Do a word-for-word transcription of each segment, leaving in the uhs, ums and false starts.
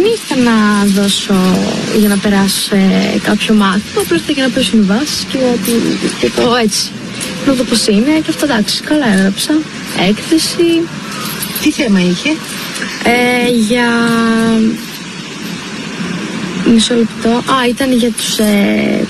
ήθελα να δώσω για να περάσω σε κάποιο μάθημα, απλά ήρθα για να πέσουν οι βάσεις και, και το έτσι. Να δω πώς είναι και αυτό, εντάξει, καλά έγραψα. Έκθεση. Τι θέμα είχε? Ε, για... Μισό λεπτό. Α, ήταν για τους... Ε...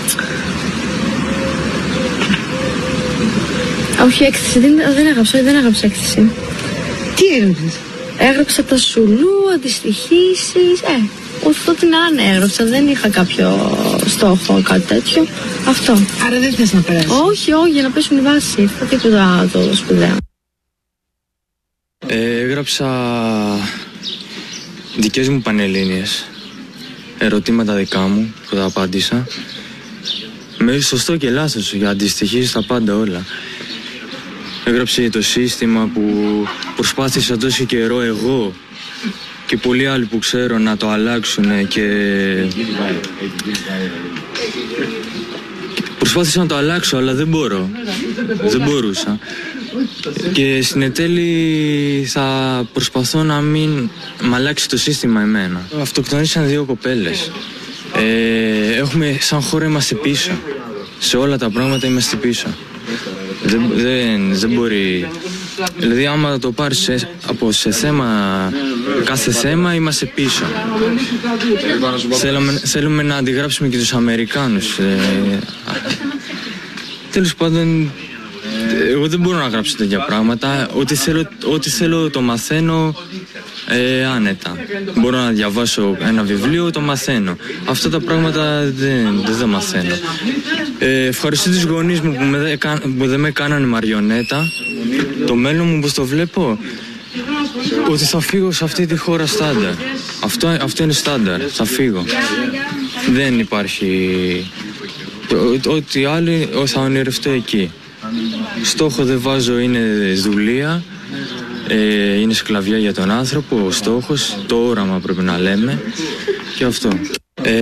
Όχι, έκθεση. Δεν, δεν έγραψα, δεν έγραψα έκθεση. Τι έγραψες? Έγραψα τα σουλού, αντιστοιχήσεις. Ε, αυτό την άνε έγραψα. Δεν είχα κάποιο στόχο, κάτι τέτοιο. Αυτό. Άρα δεν θες να περάσεις? Όχι, όχι, για να πέσουν οι βάσεις. Ήρθα τίποτα το σπουδαίο. Ε, έγραψα δικές μου πανελλήνιες, ερωτήματα δικά μου που τα απάντησα, με σωστό και λάθος, για αντιστοιχήσεις τα πάντα όλα. Έγραψε το σύστημα που προσπάθησα τόσο καιρό εγώ και πολλοί άλλοι που ξέρω να το αλλάξουν και προσπάθησα να το αλλάξω, αλλά δεν μπορώ, δεν μπορούσα. Και στην ετέλη θα προσπαθώ να μην μ' αλλάξει το σύστημα εμένα. Αυτοκτονήσαν δύο κοπέλες. Ε, έχουμε, σαν χώρα είμαστε πίσω. Σε όλα τα πράγματα είμαστε πίσω. Δεν, δεν, δεν μπορεί. Δηλαδή άμα το πάρεις σε, από σε θέμα, κάθε θέμα είμαστε πίσω. Θέλουμε, θέλουμε να αντιγράψουμε και τους Αμερικάνους. Ε, τέλος πάντων, εγώ δεν μπορώ να γράψω τέτοια πράγματα. Ό,τι θέλω, ό,τι θέλω το μαθαίνω ε, άνετα. Μπορώ να διαβάσω ένα βιβλίο, το μαθαίνω. Αυτά τα πράγματα δεν, δεν τα μαθαίνω. Ε, ευχαριστώ τους γονείς μου που, με, που δεν με κάνανε μαριονέτα. Το μέλλον μου, πώς το βλέπω, ότι θα φύγω σε αυτή τη χώρα στάνταρ. Αυτό, αυτό είναι στάνταρ, θα φύγω. Δεν υπάρχει... Ό,τι άλλο θα ονειρευτώ εκεί. Στόχο δεν βάζω, είναι δουλεία, ε, είναι σκλαβιά για τον άνθρωπο, ο στόχος, το όραμα πρέπει να λέμε και αυτό. Ε...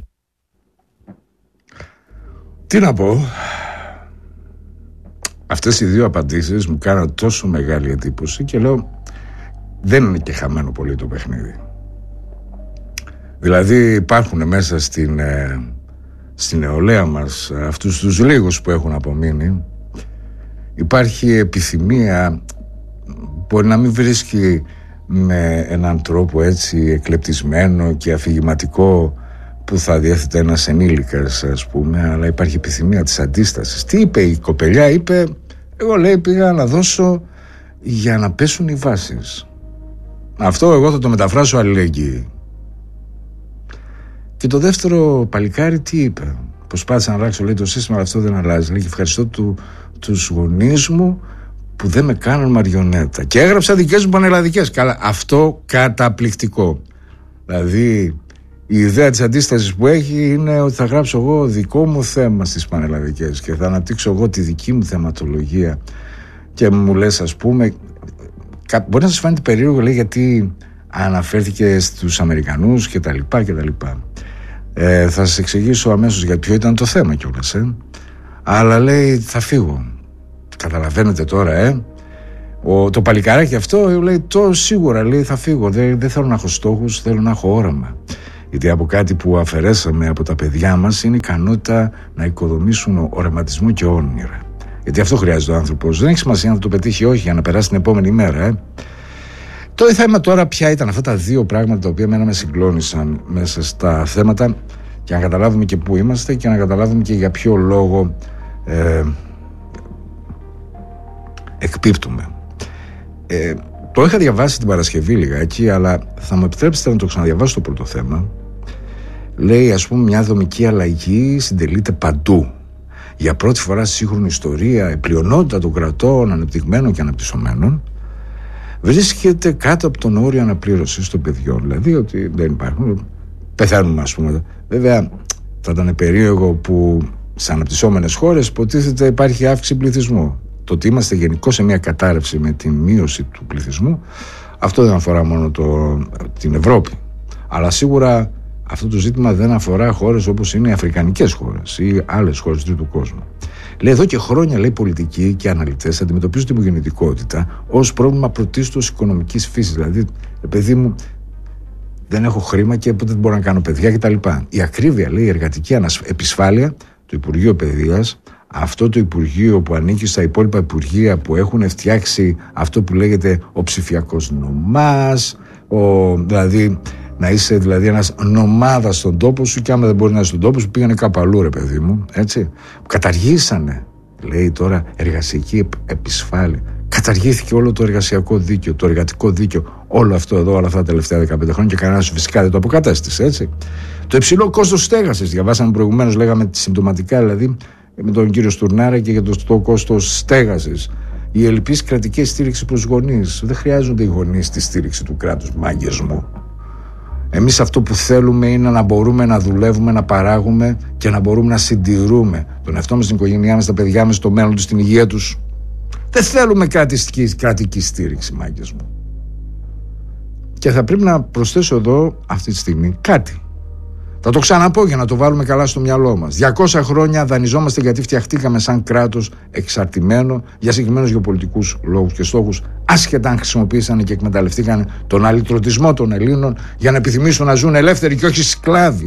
Τι να πω, αυτές οι δύο απαντήσεις μου κάναν τόσο μεγάλη εντύπωση και λέω δεν είναι και χαμένο πολύ το παιχνίδι. Δηλαδή υπάρχουν μέσα στην, ε, στην νεολαία μας, αυτούς τους λίγους που έχουν απομείνει, υπάρχει επιθυμία, μπορεί να μην βρίσκει με έναν τρόπο έτσι εκλεπτισμένο και αφηγηματικό που θα διέθετε ένας ενήλικας, ας πούμε, αλλά υπάρχει επιθυμία της αντίστασης. Τι είπε η κοπελιά? Είπε, εγώ λέει πήγα να δώσω για να πέσουν οι βάσεις. Αυτό εγώ θα το μεταφράσω αλληλεγγύη. Και το δεύτερο παλικάρι τι είπε? Προσπάθησα να αλλάξω, λέει, το σύστημα, αλλά αυτό δεν αλλάζει. Λέει, ευχαριστώ του, τους γονείς μου που δεν με κάνουν μαριονέτα. Και έγραψα δικές μου πανελλαδικές. Καλά, αυτό καταπληκτικό. Δηλαδή, η ιδέα της αντίστασης που έχει είναι ότι θα γράψω εγώ δικό μου θέμα στις πανελλαδικές και θα αναπτύξω εγώ τη δική μου θεματολογία. Και μου λες, ας πούμε, μπορεί να σας φαίνεται περίεργο, λέει, γιατί αναφέρθηκε στους Αμερικανούς και τα λοιπά και τα λοιπά. Ε, θα σας εξηγήσω αμέσως για ποιο ήταν το θέμα κιόλας, ε. Αλλά λέει θα φύγω. Καταλαβαίνετε τώρα, ε. Ο, το παλικάράκι αυτό λέει το σίγουρα, λέει θα φύγω. Δεν, δεν θέλω να έχω στόχους, θέλω να έχω όραμα. Γιατί από κάτι που αφαιρέσαμε από τα παιδιά μας είναι η ικανότητα να οικοδομήσουν οραματισμό και όνειρα. Γιατί αυτό χρειάζεται ο άνθρωπος. Δεν έχει σημασία να το πετύχει, όχι, για να περάσει την επόμενη μέρα, ε. Το θέμα τώρα ποια ήταν αυτά τα δύο πράγματα τα οποία μένα με συγκλώνησαν μέσα στα θέματα και να καταλάβουμε και πού είμαστε και να καταλάβουμε και για ποιο λόγο ε, εκπίπτουμε. Ε, το είχα διαβάσει την Παρασκευή λιγάκι, αλλά θα μου επιτρέψετε να το ξαναδιαβάσω το πρώτο θέμα. Λέει, ας πούμε, μια δομική αλλαγή συντελείται παντού. Για πρώτη φορά στη σύγχρονη ιστορία, η πλειονότητα των κρατών ανεπτυγμένων και αναπτυσσομένων βρίσκεται κάτω από τον όριο αναπλήρωσης των παιδιών. Δηλαδή ότι δεν υπάρχουν, πεθαίνουμε, ας πούμε. Βέβαια θα ήταν περίεργο που σε αναπτυσσόμενες χώρες υποτίθεται υπάρχει αύξηση πληθυσμού. Το ότι είμαστε γενικώς σε μια κατάρρευση με τη μείωση του πληθυσμού, αυτό δεν αφορά μόνο το, την Ευρώπη. Αλλά σίγουρα αυτό το ζήτημα δεν αφορά χώρες όπως είναι οι αφρικανικές χώρες ή άλλες χώρες του τρίτου κόσμου. Λέει, εδώ και χρόνια, λέει, πολιτικοί και αναλυτές αντιμετωπίζουν την υπογεννητικότητα ως πρόβλημα πρωτίστως οικονομικής φύσης. Δηλαδή, παιδί μου, δεν έχω χρήμα και οπότε δεν μπορώ να κάνω παιδιά κτλ. Η ακρίβεια, λέει, η εργατική επισφάλεια του Υπουργείου Παιδείας, αυτό το Υπουργείο που ανήκει στα υπόλοιπα Υπουργεία που έχουν φτιάξει αυτό που λέγεται ο ψηφιακός νομάς, ο, δηλαδή να είσαι δηλαδή ένας νομάδας στον τόπο σου, και άμα δεν μπορεί να είσαι στον τόπο σου, πήγανε κάπου αλλού, ρε παιδί μου, έτσι. Καταργήσανε, λέει τώρα, εργασιακή επισφάλεια. Καταργήθηκε όλο το εργασιακό δίκαιο, το εργατικό δίκαιο, όλο αυτό εδώ, όλα αυτά τα τελευταία δεκαπέντε χρόνια, και κανένας φυσικά δεν το αποκατέστησε, έτσι. Το υψηλό κόστος στέγασης, διαβάσαμε προηγουμένως, λέγαμε συμπτωματικά δηλαδή με τον κύριο Στουρνάρα και για το, το κόστος στέγασης. Η ελλειπής κρατική στήριξη προς γονείς. Δεν χρειάζονται οι γονείς τη στήριξη του κράτους, μάγκες μου. Εμείς αυτό που θέλουμε είναι να μπορούμε να δουλεύουμε, να παράγουμε και να μπορούμε να συντηρούμε τον εαυτό μας, την οικογένειά μας, τα παιδιά μας, το μέλλον τους, την υγεία τους. Δεν θέλουμε κρατική, κρατική στήριξη, μάγκες μου. Και θα πρέπει να προσθέσω εδώ αυτή τη στιγμή κάτι. Θα το ξαναπώ για να το βάλουμε καλά στο μυαλό μας. διακόσια χρόνια δανειζόμαστε γιατί φτιαχτήκαμε σαν κράτος εξαρτημένο για συγκεκριμένους γεωπολιτικούς λόγους και στόχους, άσχετα αν χρησιμοποίησαν και εκμεταλλευτήκαν τον αλυτρωτισμό των Ελλήνων για να επιθυμήσουν να ζουν ελεύθεροι και όχι σκλάβοι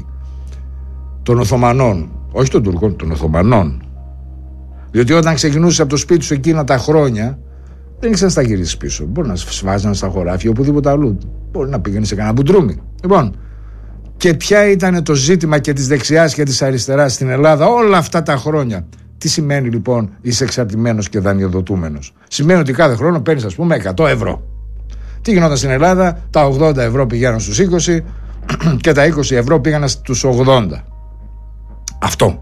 των Οθωμανών. Όχι των Τουρκών, των Οθωμανών. Διότι όταν ξεκινούσε από το σπίτι σου εκείνα τα χρόνια, δεν ήξερε να γυρίσει πίσω. Μπορεί να σφάζανε στα χωράφια, οπουδήποτε αλλού. Μπορεί να πήγαινε σε κανένα μπουντρούμι. Λοιπόν. Και ποια ήταν το ζήτημα και της δεξιάς και της αριστεράς στην Ελλάδα όλα αυτά τα χρόνια? Τι σημαίνει λοιπόν είσαι εξαρτημένος και δανειοδοτούμενος? Σημαίνει ότι κάθε χρόνο παίρνεις, ας πούμε, εκατό ευρώ. Τι γινόταν στην Ελλάδα? Τα ογδόντα ευρώ πηγαίναν στους είκοσι και τα είκοσι ευρώ πήγαν στους ογδόντα. Αυτό.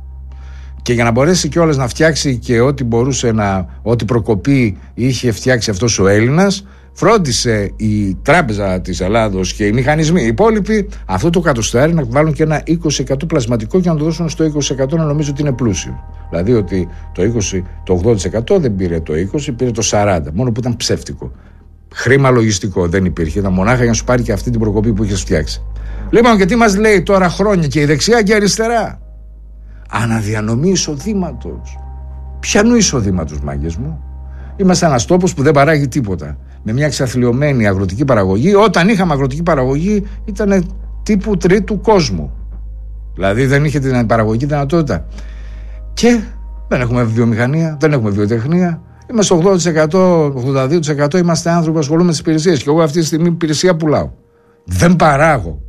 Και για να μπορέσει κιόλας να φτιάξει και ό,τι μπορούσε να, ό,τι προκοπή είχε φτιάξει αυτός ο Έλληνας, φρόντισε η Τράπεζα της Ελλάδος και οι μηχανισμοί οι υπόλοιποι αυτό το κατοστάρι να βάλουν και ένα είκοσι τοις εκατό πλασματικό και να το δώσουν στο είκοσι τοις εκατό να νομίζω ότι είναι πλούσιο. Δηλαδή ότι το, είκοσι, το ογδόντα τοις εκατό δεν πήρε το είκοσι, πήρε το σαράντα τοις εκατό, μόνο που ήταν ψεύτικο. Χρήμα λογιστικό δεν υπήρχε, ήταν μονάχα για να σου πάρει και αυτή την προκοπή που είχες φτιάξει. Λοιπόν, και τι μας λέει τώρα χρόνια και η δεξιά και η αριστερά? Αναδιανομή εισοδήματος. Ποιανού εισοδήματος, μάγκες μου? Είμαστε ένας τόπος που δεν παράγει τίποτα. Με μια εξαθλιωμένη αγροτική παραγωγή. Όταν είχαμε αγροτική παραγωγή ήταν τύπου τρίτου κόσμου. Δηλαδή δεν είχε την παραγωγική δυνατότητα. Και δεν έχουμε βιομηχανία, δεν έχουμε βιοτεχνία. Είμαστε ογδόντα τοις εκατό, ογδόντα δύο τοις εκατό είμαστε άνθρωποι που ασχολούμαι με τις υπηρεσίες. Και εγώ αυτή τη στιγμή υπηρεσία πουλάω. Δεν παράγω.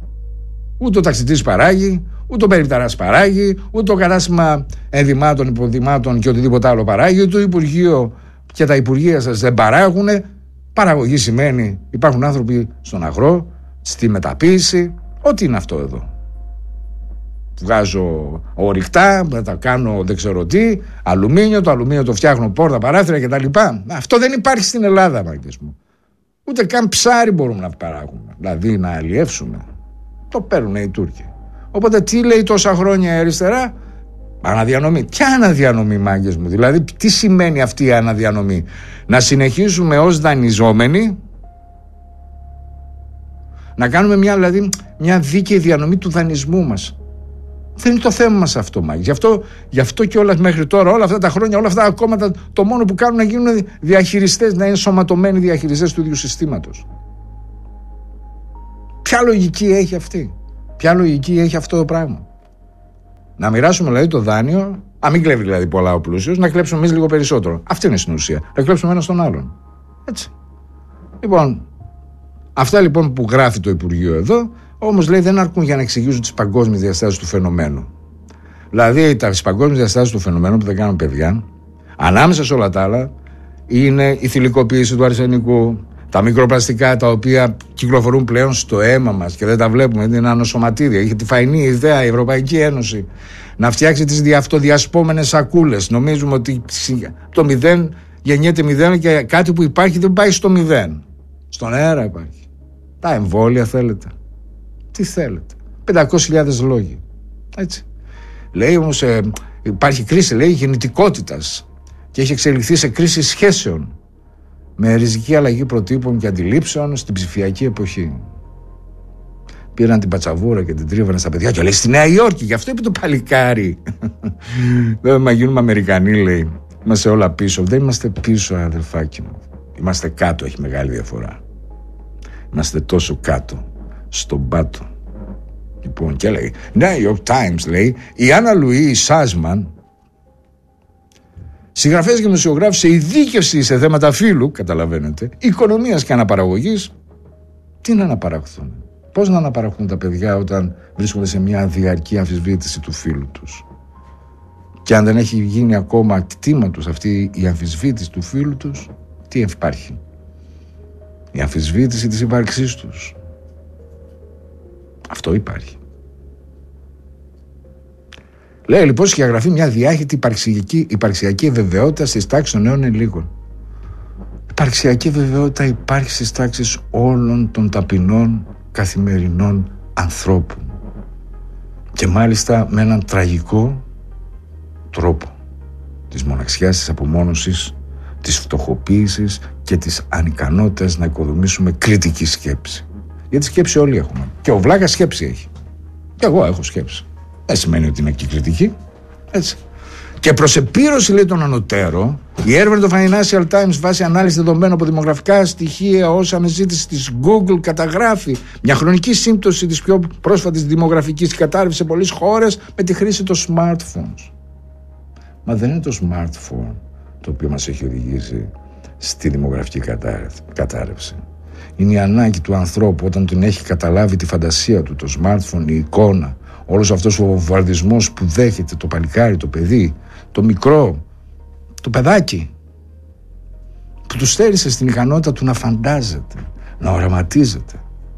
Ούτε ο ταξιτής παράγει, ούτε ο περιπταράς παράγει, ούτε το κατάστημα ενδυμάτων, υποδημάτων και οτιδήποτε άλλο παράγει, ούτε το Υπουργείο και τα Υπουργεία σας δεν παράγουν. Παραγωγή σημαίνει υπάρχουν άνθρωποι στον αγρό, στη μεταποίηση. Ό,τι είναι αυτό εδώ. Βγάζω ορυκτά, τα κάνω δεν ξέρω τι, αλουμίνιο, το αλουμίνιο το φτιάχνω πόρτα, παράθυρα κτλ. Αυτό δεν υπάρχει στην Ελλάδα, μάγκες μου. Ούτε καν ψάρι μπορούμε να παράγουμε, δηλαδή να αλλιεύσουμε. Το παίρνουν οι Τούρκοι. Οπότε τι λέει τόσα χρόνια η αριστερά? Αναδιανομή. Ποια αναδιανομή, μάγκες μου? Δηλαδή τι σημαίνει αυτή η αναδιανομή? Να συνεχίσουμε ως δανειζόμενοι, να κάνουμε μια, δηλαδή, μια δίκαιη διανομή του δανεισμού μας. Δεν είναι το θέμα μας αυτό, μάγκες. Γι' αυτό, γι' αυτό και όλα μέχρι τώρα, όλα αυτά τα χρόνια, όλα αυτά τα κόμματα, το μόνο που κάνουν να γίνουν διαχειριστές, να είναι σωματωμένοι διαχειριστές του ίδιου συστήματος. Ποια λογική έχει αυτή? Ποια λογική έχει αυτό το πράγμα? Να μοιράσουμε δηλαδή το δάνειο, α μην κλέβει δηλαδή πολλά ο πλούσιος, να κλέψουμε εμείς λίγο περισσότερο. Αυτή είναι στην ουσία. Να κλέψουμε ένα στον άλλον. Έτσι. Λοιπόν, αυτά λοιπόν που γράφει το Υπουργείο εδώ, όμως λέει δεν αρκούν για να εξηγήσουν τις παγκόσμιες διαστάσεις του φαινομένου. Δηλαδή, τα παγκόσμιες διαστάσεις του φαινομένου που δεν κάνουν παιδιά, ανάμεσα σε όλα τα άλλα, είναι η θηλυκοποίηση του αρσενικού, τα μικροπλαστικά τα οποία κυκλοφορούν πλέον στο αίμα μας και δεν τα βλέπουμε, είναι ανοσωματίδια. Είχε τη φαϊνή ιδέα η Ευρωπαϊκή Ένωση να φτιάξει τις αυτοδιασπόμενες σακούλες. Νομίζουμε ότι το μηδέν γεννιέται μηδέν και κάτι που υπάρχει δεν πάει στο μηδέν. Στον αέρα υπάρχει. Τα εμβόλια θέλετε. Τι θέλετε. πεντακόσιες χιλιάδες λόγοι. Έτσι. Λέει όμως ε, υπάρχει κρίση, λέει, γεννητικότητας και έχει εξελιχθεί σε κρίση σχέσεων με ριζική αλλαγή προτύπων και αντιλήψεων στην ψηφιακή εποχή. Πήραν την πατσαβούρα και την τρίβανε στα παιδιά και λέει στη Νέα Υόρκη, γι' αυτό είπε το παλικάρι. Δεν μα γίνουμε Αμερικανοί, λέει. Είμαστε όλα πίσω. Δεν είμαστε πίσω, αδελφάκι μου. Είμαστε κάτω, έχει μεγάλη διαφορά. Είμαστε τόσο κάτω στον πάτο. Λοιπόν, και λέει, New York Times, λέει, η Άννα Λουί Σάσμαν, συγγραφέας και δημοσιογράφος σε ειδίκευση σε θέματα φύλου, καταλαβαίνετε, οικονομίας και αναπαραγωγής. Τι να αναπαραχθούν, πώς να αναπαραχθούν τα παιδιά όταν βρίσκονται σε μια διαρκή αμφισβήτηση του φύλου τους? Και αν δεν έχει γίνει ακόμα κτήμα τους αυτή η αμφισβήτηση του φύλου τους, τι υπάρχει? Η αμφισβήτηση της ύπαρξής τους. Αυτό υπάρχει. Λέει λοιπόν σκιαγραφεί μια διάχυτη υπαρξιακή, υπαρξιακή βεβαιότητα στις τάξεις των νέων ελίγων. Υπαρξιακή βεβαιότητα υπάρχει στις τάξεις όλων των ταπεινών καθημερινών ανθρώπων. Και μάλιστα με έναν τραγικό τρόπο της μοναξιάς, της απομόνωσης, της φτωχοποίησης και της ανικανότητας να οικοδομήσουμε κριτική σκέψη. Γιατί σκέψη όλοι έχουμε. Και ο Βλάκας σκέψη έχει. Και εγώ έχω σκέψη. Δεν σημαίνει ότι είναι και κριτική. Έτσι. Και προς επίρρωση, λέει, τον ανωτέρω, η έρευνα του Financial Times βάσει ανάλυση δεδομένων από δημογραφικά στοιχεία ως αναζήτηση της Google καταγράφει μια χρονική σύμπτωση της πιο πρόσφατης δημογραφικής κατάρρευσης σε πολλές χώρες με τη χρήση των smartphones. Μα δεν είναι το smartphone το οποίο μας έχει οδηγήσει στη δημογραφική κατάρρευση. Είναι η ανάγκη του ανθρώπου όταν τον έχει καταλάβει τη φαντασία του, το smartphone, η εικόνα, όλος αυτός ο βομβαρδισμός που δέχεται το παλικάρι, το παιδί, το μικρό, το παιδάκι, που του στέρισε στην ικανότητα του να φαντάζεται, να οραματίζεται.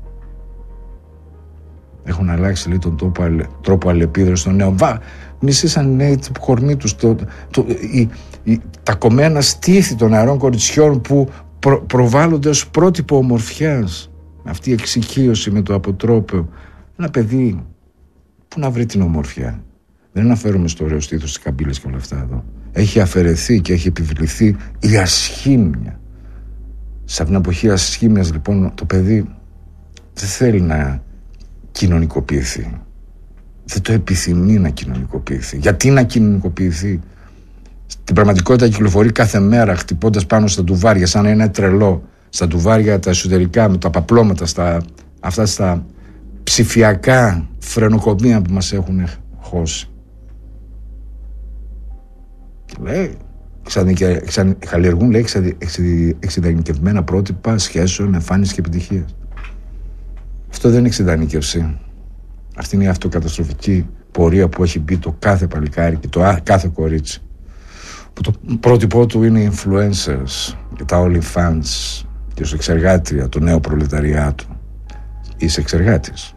Έχουν αλλάξει, λέει, τον τρόπο, τρόπο αλληλεπίδρασης των νέων. Βα, μισήσαν οι νέοι το κορμί τους, το, το, η, η, τα κομμένα στήθη των νεαρών κοριτσιών που προ, προβάλλονται ως πρότυπο ομορφιάς. Αυτή η εξοικείωση με το αποτρόπαιο. Ένα παιδί που να βρει την ομορφιά? Δεν αναφέρομαι στο ωραίο στήθος, στις καμπύλες και όλα αυτά εδώ. Έχει αφαιρεθεί και έχει επιβληθεί η ασχήμια. Σε αυτήν την εποχή ασχήμιας, λοιπόν, το παιδί δεν θέλει να κοινωνικοποιηθεί. Δεν το επιθυμεί να κοινωνικοποιηθεί. Γιατί να κοινωνικοποιηθεί? Στην πραγματικότητα κυκλοφορεί κάθε μέρα χτυπώντας πάνω στα τουβάρια, σαν να είναι τρελό. Στα τουβάρια τα εσωτερικά, με τα παπλώματα, στα, αυτά στα ψηφιακά φρενοκομεία που μας έχουν χώσει. Και λέει, καλλιεργούν, λέει, εξειδανικευμένα πρότυπα σχέσεων, εμφάνισης και επιτυχίας. Αυτό δεν είναι εξειδανικεύση. Αυτή είναι η αυτοκαταστροφική πορεία που έχει μπει το κάθε παλικάρι και το κάθε κορίτσι. Που το πρότυπό του είναι οι influencers και τα OnlyFans και ως εξεργάτρια, το νέο προλεταριάτο. Είσαι εξεργάτης.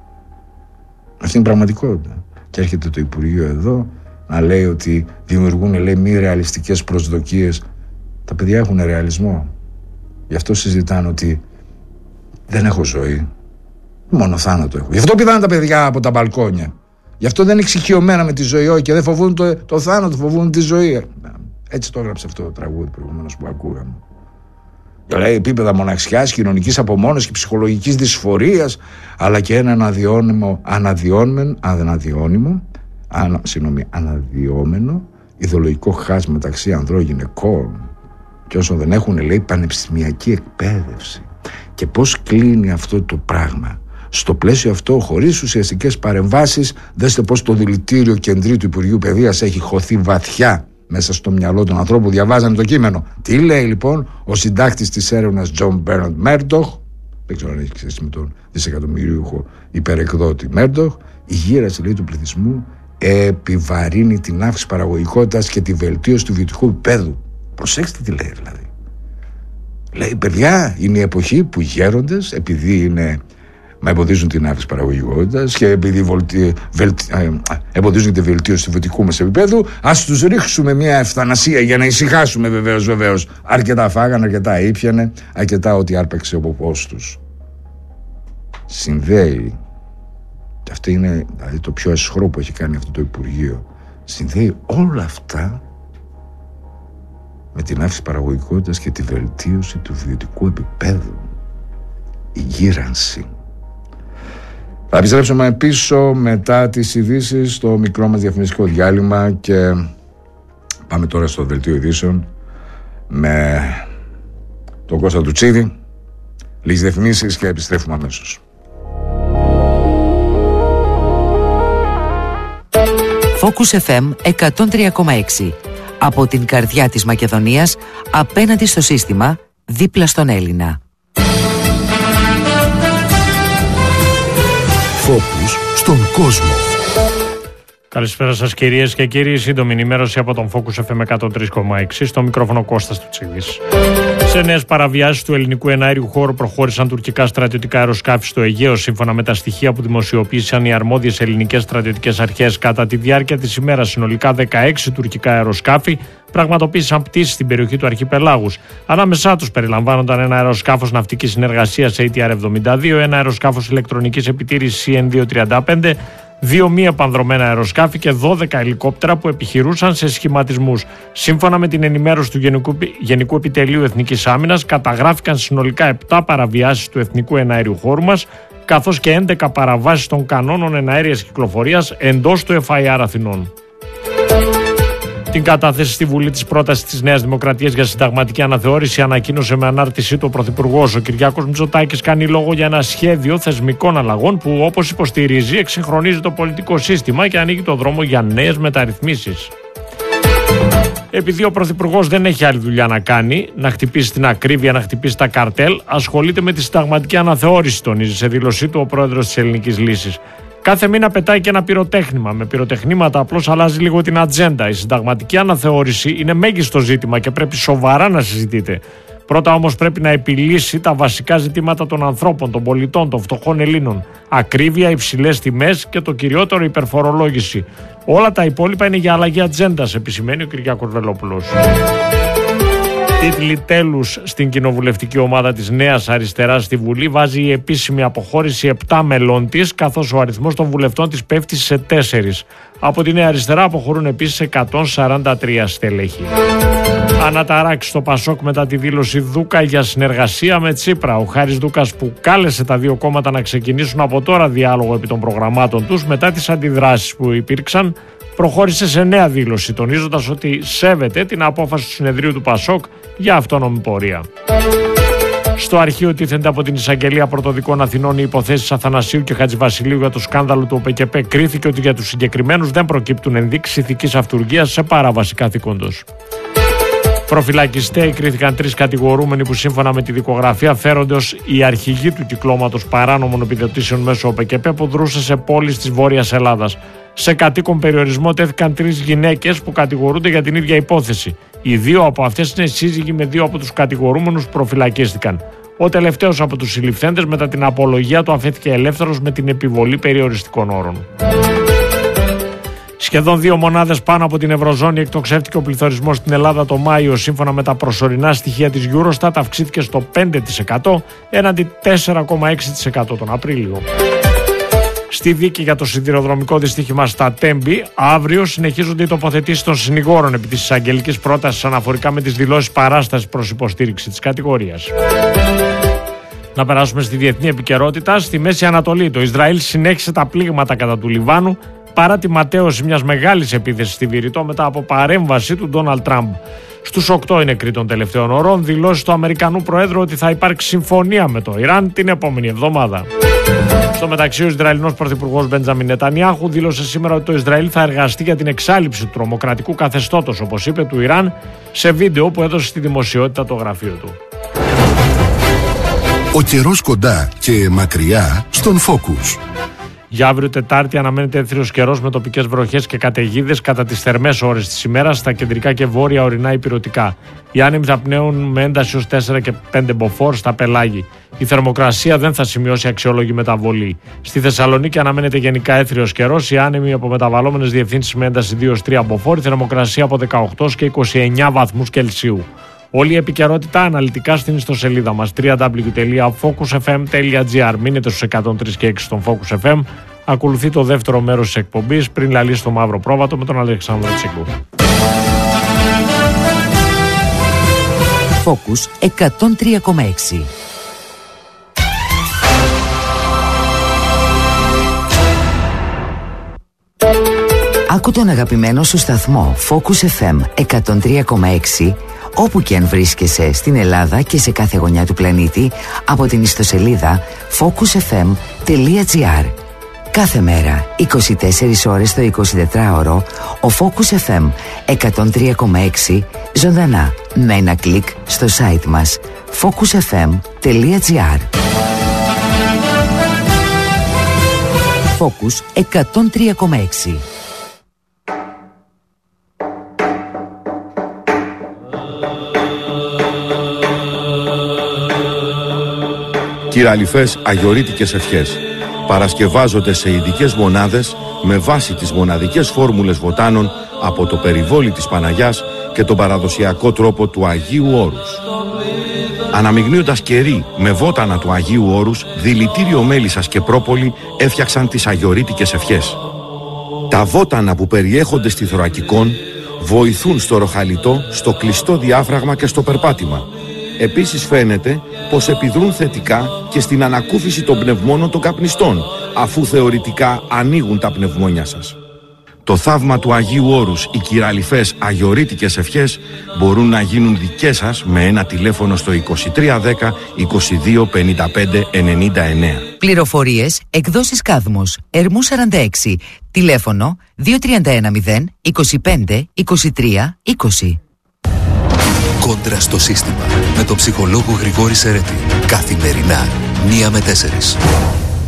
Αυτή είναι η πραγματικότητα. Και έρχεται το Υπουργείο εδώ να λέει ότι δημιουργούν, λέει, μη ρεαλιστικές προσδοκίες. Τα παιδιά έχουν ρεαλισμό. Γι' αυτό συζητάνε ότι δεν έχω ζωή. Μόνο θάνατο έχω. Γι' αυτό πηδάνε τα παιδιά από τα μπαλκόνια. Γι' αυτό δεν είναι εξοικειωμένα με τη ζωή, όχι, και δεν φοβούν το, το θάνατο, φοβούν τη ζωή. Έτσι το έγραψε αυτό το τραγούδι προηγουμένως που ακούγαμε. Και λέει επίπεδα μοναξιάς, κοινωνικής απομόνωσης και ψυχολογικής δυσφορίας, αλλά και ένα αναδιώνυμο, αναδιώνυμο, αναδιώνυμο, ανα, συγγνώμη, αναδιόμενο ιδεολογικό χάσμα μεταξύ ανδρών γυναικών και όσων δεν έχουν, λέει, πανεπιστημιακή εκπαίδευση. Και πώς κλείνει αυτό το πράγμα? Στο πλαίσιο αυτό, χωρίς ουσιαστικές παρεμβάσεις, δέστε πώς το δηλητήριο κεντρί του Υπουργείου Παιδείας έχει χωθεί βαθιά μέσα στο μυαλό των ανθρώπων που διαβάζανε το κείμενο. Τι λέει λοιπόν ο συντάκτης της έρευνας John Bernard Murdoch, δεν ξέρω αν έχει σχέση με τον δισεκατομμυρίουχο υπερεκδότη Murdoch, η γύραση, λέει, του πληθυσμού επιβαρύνει την αύξηση παραγωγικότητας και τη βελτίωση του βιωτικού επίπεδου. Προσέξτε τι λέει δηλαδή. Λέει, παιδιά, είναι η εποχή που οι γέροντες, επειδή είναι, μα εμποδίζουν την αύξηση παραγωγικότητας και επειδή βολτι, βελτι, ε, εμποδίζουν τη βελτίωση του βιωτικού μας επίπεδου, ας τους ρίξουμε μια ευθανασία για να ησυχάσουμε, βεβαίως, βεβαίως. Αρκετά φάγανε, αρκετά ήπιανε, αρκετά ό,τι άρπαξε ο ποπός τους. Συνδέει, και αυτό είναι, δηλαδή, το πιο αισχρό που έχει κάνει αυτό το Υπουργείο, συνδέει όλα αυτά με την αύξηση παραγωγικότητας και τη βελτίωση του βιωτικού επίπεδου. Η γύρανση. Θα επιστρέψουμε πίσω μετά τις ειδήσεις στο μικρό μας διαφημιστικό διάλειμμα και πάμε τώρα στο δελτίο ειδήσεων με τον Κώστα Τουτσίδη. Λίγες διαφημίσεις και επιστρέφουμε αμέσως. Focus εφ εμ εκατόν τρία κόμμα έξι. Από την καρδιά της Μακεδονίας, απέναντι στο σύστημα, δίπλα στον Έλληνα. Focus στον κόσμο. Καλησπέρα σας κυρίες και κύριοι. Σύντομη ενημέρωση από τον Focus εφ εμ εκατόν τρία κόμμα έξι. Στο μικρόφωνο Κώστας Τουτσίδης. Σε νέες παραβιάσεις του ελληνικού εναέριου χώρου προχώρησαν τουρκικά στρατιωτικά αεροσκάφη στο Αιγαίο, σύμφωνα με τα στοιχεία που δημοσιοποίησαν οι αρμόδιες ελληνικές στρατιωτικές αρχές. Κατά τη διάρκεια της ημέρας, συνολικά δεκαέξι τουρκικά αεροσκάφη πραγματοποίησαν πτήσεις στην περιοχή του Αρχιπελάγους. Ανάμεσά τους περιλαμβάνονταν ένα αεροσκάφος ναυτικής συνεργασίας έι τι αρ εβδομήντα δύο, ένα αεροσκάφος ηλεκτρονικής επιτήρησης σι εν διακόσια τριάντα πέντε, δύο μη επανδρωμένα αεροσκάφη και δώδεκα ελικόπτερα που επιχειρούσαν σε σχηματισμούς. Σύμφωνα με την ενημέρωση του Γενικού, Γενικού Επιτελείου Εθνικής Άμυνας, καταγράφηκαν συνολικά επτά παραβιάσεις του εθνικού εναέριου χώρου μας, καθώς και έντεκα παραβάσεις των κανόνων εναέριας κυκλοφορίας εντός του εφ άι αρ Αθηνών. Την κατάθεση στη Βουλή της πρότασης της Νέας Δημοκρατίας για συνταγματική αναθεώρηση ανακοίνωσε με ανάρτησή του ο Πρωθυπουργός. Ο Κυριάκος Μητσοτάκης κάνει λόγο για ένα σχέδιο θεσμικών αλλαγών που, όπως υποστηρίζει, εξυγχρονίζει το πολιτικό σύστημα και ανοίγει το δρόμο για νέες μεταρρυθμίσεις. Επειδή ο Πρωθυπουργός δεν έχει άλλη δουλειά να κάνει, να χτυπήσει την ακρίβεια, να χτυπήσει τα καρτέλ, ασχολείται με τη συνταγματική αναθεώρηση, τονίζει σε δήλωσή του ο πρόεδρος της Ελληνικής Λύσης. Κάθε μήνα πετάει και ένα πυροτέχνημα. Με πυροτεχνήματα απλώς αλλάζει λίγο την ατζέντα. Η συνταγματική αναθεώρηση είναι μέγιστο ζήτημα και πρέπει σοβαρά να συζητείται. Πρώτα όμως πρέπει να επιλύσει τα βασικά ζητήματα των ανθρώπων, των πολιτών, των φτωχών Ελλήνων. Ακρίβεια, υψηλές τιμές και το κυριότερο υπερφορολόγηση. Όλα τα υπόλοιπα είναι για αλλαγή ατζέντας, επισημαίνει ο Κυριάκος Βελόπουλος. Τίτλοι τέλους στην κοινοβουλευτική ομάδα της Νέας Αριστεράς στη Βουλή βάζει η επίσημη αποχώρηση επτά μελών της, καθώς ο αριθμός των βουλευτών της πέφτει σε τέσσερις. Από τη Νέα Αριστερά αποχωρούν επίσης εκατόν σαράντα τρία στελέχη. Αναταράξει στο Πασόκ μετά τη δήλωση Δούκα για συνεργασία με Τσίπρα. Ο Χάρης Δούκας, που κάλεσε τα δύο κόμματα να ξεκινήσουν από τώρα διάλογο επί των προγραμμάτων τους μετά τις αντιδράσεις που υπήρξαν, προχώρησε σε νέα δήλωση, τονίζοντας ότι σέβεται την απόφαση του συνεδρίου του Πασόκ για αυτόνομη πορεία. Στο αρχείο τίθενται από την Εισαγγελία Πρωτοδικών Αθηνών οι υποθέσεις Αθανασίου και Χατζηβασιλείου για το σκάνδαλο του ΟΠΕΚΕΠΕ. Κρίθηκε ότι για τους συγκεκριμένους δεν προκύπτουν ενδείξεις ηθικής αυτουργίας σε παράβαση καθήκοντος. Προφυλακιστέοι κρίθηκαν τρεις κατηγορούμενοι που, σύμφωνα με τη δικογραφία, φέρονται ως οι αρχηγοί του κυκλώματος παράνομων επιδοτήσεων μέσω ΟΠΕΚΕΠΕ που δρούσε σε πόλεις της Βόρειας Ελλάδας. Σε κατοίκον περιορισμό τέθηκαν τρεις γυναίκες που κατηγορούνται για την ίδια υπόθεση. Οι δύο από αυτές είναι σύζυγοι με δύο από τους κατηγορούμενους που προφυλακίστηκαν. Ο τελευταίος από τους συλληφθέντες, μετά την απολογία του, αφέθηκε ελεύθερος με την επιβολή περιοριστικών όρων. Σχεδόν δύο μονάδες πάνω από την Ευρωζώνη εκτοξεύτηκε ο πληθωρισμός στην Ελλάδα το Μάιο. Σύμφωνα με τα προσωρινά στοιχεία της Eurostat, αυξήθηκε στο πέντε τοις εκατό έναντι τέσσερα κόμμα έξι τοις εκατό τον Απρίλιο. Στη δίκη για το σιδηροδρομικό δυστύχημα στα Τέμπη, αύριο συνεχίζονται οι τοποθετήσεις των συνηγόρων επί της εισαγγελικής πρότασης αναφορικά με τις δηλώσεις παράστασης προς υποστήριξη της κατηγορίας. Να περάσουμε στη διεθνή επικαιρότητα. Στη Μέση Ανατολή, το Ισραήλ συνέχισε τα πλήγματα κατά του Λιβάνου παρά τη ματέωση μιας μεγάλης επίθεσης στη Βηρητό μετά από παρέμβαση του Ντόναλντ Τραμπ. Στους οκτώ είναι νεκροί των τελευταίων ωρών δηλώσεις του Αμερικανού Προέδρου ότι θα υπάρξει συμφωνία με το Ιράν την επόμενη εβδομάδα. Στο μεταξύ, ο Ισραηλινός Πρωθυπουργός Μπεντζαμίν Νετανιάχου δήλωσε σήμερα ότι το Ισραήλ θα εργαστεί για την εξάλειψη του τρομοκρατικού καθεστώτος, όπως είπε, του Ιράν, σε βίντεο που έδωσε στη δημοσιότητα το γραφείο του. Ο καιρός κοντά και μακριά στον Focus. Για αύριο Τετάρτη αναμένεται έθριος καιρός με τοπικές βροχές και καταιγίδες κατά τις θερμές ώρες της ημέρας στα κεντρικά και βόρεια ορεινά υπηρωτικά. Οι άνεμοι θα πνέουν με ένταση ως τέσσερα και πέντε μποφόρ στα πελάγη. Η θερμοκρασία δεν θα σημειώσει αξιόλογη μεταβολή. Στη Θεσσαλονίκη αναμένεται γενικά έθριος καιρός. Οι άνεμοι από μεταβαλλόμενες διευθύνσεις με ένταση δύο έως τρία μποφόρ. Η θερμοκρασία από δεκαοκτώ και είκοσι εννέα βαθμούς Κελσίου. Όλη η επικαιρότητα αναλυτικά στην ιστοσελίδα μας double-u double-u double-u τελεία focus f m τελεία g r. Μείνετε στους εκατόν τρία και έξι στον Focus εφ εμ. Ακολουθεί το δεύτερο μέρος της εκπομπής πριν λαλεί στο Μαύρο Πρόβατο με τον Αλεξάνδρο Τσίγκου. Focus εκατόν τρία κόμμα έξι. Άκου τον αγαπημένο σου σταθμό Focus εφ εμ εκατόν τρία κόμμα έξι όπου και αν βρίσκεσαι στην Ελλάδα και σε κάθε γωνιά του πλανήτη από την ιστοσελίδα focus f m τελεία g r. Κάθε μέρα, είκοσι τέσσερις ώρες το εικοσιτετράωρο, ο Focus εφ εμ εκατόν τρία κόμμα έξι ζωντανά με ένα κλικ στο site μας focus f m τελεία g r. Focus εκατόν τρία κόμμα έξι. Κυραλιφές αγιορείτικες ευχές παρασκευάζονται σε ειδικές μονάδες με βάση τις μοναδικές φόρμουλες βοτάνων από το περιβόλι της Παναγιάς και τον παραδοσιακό τρόπο του Αγίου Όρους. Αναμειγνύοντας κερί με βότανα του Αγίου Όρους, δηλητήριο μέλισσας και πρόπολη έφτιαξαν τις αγιορείτικες ευχές. Τα βότανα που περιέχονται στη θωρακικόν βοηθούν στο ροχαλιτό, στο κλειστό διάφραγμα και στο περπάτημα. Επίσης φαίνεται πως επιδρούν θετικά και στην ανακούφιση των πνευμόνων των καπνιστών, αφού θεωρητικά ανοίγουν τα πνευμόνια σας. Το θαύμα του Αγίου Όρους, οι κυραλιφές αγιορείτικες ευχές μπορούν να γίνουν δικές σας με ένα τηλέφωνο στο είκοσι τρία δέκα είκοσι δύο πενήντα πέντε ενενήντα εννέα. Πληροφορίες, εκδόσεις Κάδμος, Ερμού σαράντα έξι, τηλέφωνο δύο τρία ένα μηδέν είκοσι πέντε είκοσι τρία είκοσι. Κόντρα στο σύστημα με τον ψυχολόγο Γρηγόρη Σερέτη. Καθημερινά, μία με τέσσερις.